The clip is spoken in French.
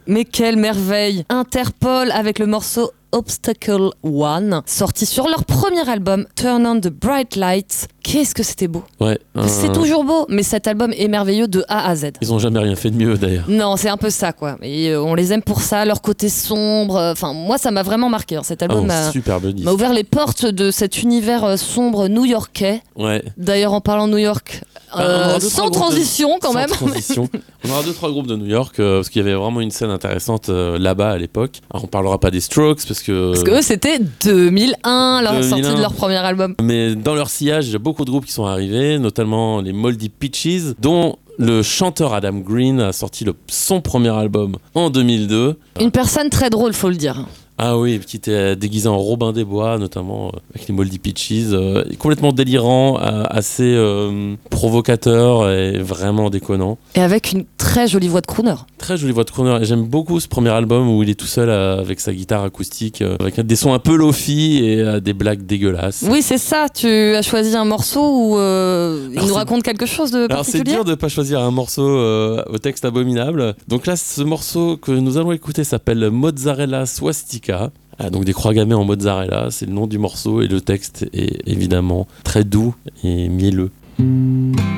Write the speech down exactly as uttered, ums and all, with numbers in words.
Mais quelle merveille! Interpol avec le morceau Obstacle One, sorti sur leur premier album Turn on the Bright Lights. Qu'est-ce que c'était beau! Ouais, euh... C'est toujours beau, mais cet album est merveilleux de A à Z. Ils ont jamais rien fait de mieux d'ailleurs. Non, c'est un peu ça quoi. Et euh, on les aime pour ça, leur côté sombre. Enfin, euh, moi ça m'a vraiment marqué. Hein. Cet album oh, m'a, superbe m'a ouvert les portes de cet univers euh, sombre new-yorkais. Ouais. D'ailleurs, en parlant de New York, euh, deux, sans transition de... quand sans même. Transition. On aura deux trois groupes de New York euh, parce qu'il y avait vraiment une scène intéressante euh, là-bas à l'époque. Alors on parlera pas des Strokes parce que parce que eux c'était deux mille un, la sortie de leur premier album. Mais dans leur sillage, il y a beaucoup de groupes qui sont arrivés, notamment les Moldy Peaches, dont le chanteur Adam Green a sorti le, son premier album en deux mille deux. Une personne très drôle, faut le dire. Ah oui, qui était déguisé en Robin des Bois, notamment euh, avec les Moldy Peaches, euh, complètement délirant, euh, assez euh, provocateur et vraiment déconnant. Et avec une très jolie voix de crooner. Très jolie voix de crooner. Et j'aime beaucoup ce premier album où il est tout seul euh, avec sa guitare acoustique, euh, avec des sons un peu lofi et euh, des blagues dégueulasses. Oui, c'est ça. Tu as choisi un morceau où euh, il alors nous raconte quelque chose de alors particulier. C'est dur de ne pas choisir un morceau euh, au texte abominable. Donc là, ce morceau que nous allons écouter s'appelle Mozzarella Swastika. Ah, donc des croix gammées en mozzarella, c'est le nom du morceau et le texte est évidemment très doux et mielleux.